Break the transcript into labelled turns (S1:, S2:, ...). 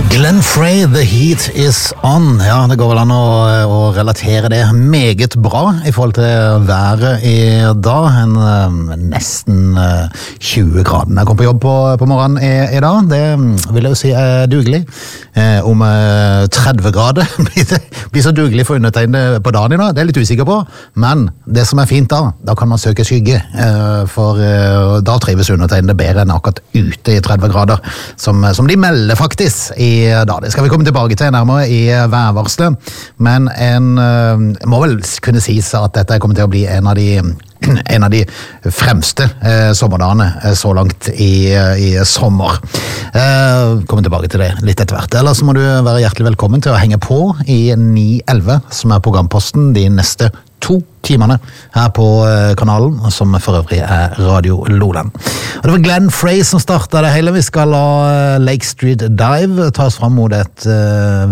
S1: Glenn Frey, The Heat Is On. Ja, det går vel an å relatere det meget bra i forhold til været i dag. Nesten 20 grader. Jeg kom på jobb på morgenen i dag. Det vil jeg jo si er dugelig. Om 30 grader blir så dugelig for undertegnede på dagen i dag. Det er jeg litt usikker på. Men det som er fint da kan man søke skygge. For da trives undertegnede bedre enn akkurat ute i 30 grader. Som de melder faktisk i dag. Det skal vi komme tilbake til nærmere i værvarslet, men må vel kunne sies at dette kommer til å bli en av de fremste sommerdagene så langt i sommer. Kommer tilbake til det litt etter hvert. Ellers må du være hjertelig velkommen til å henge på i 9-11, som er programposten de neste 2 timene her på kanalen, som for øvrig er Radio Loland. Og det var Glenn Frey som startet det hele. Vi skal la Lake Street Dive ta oss fram mot et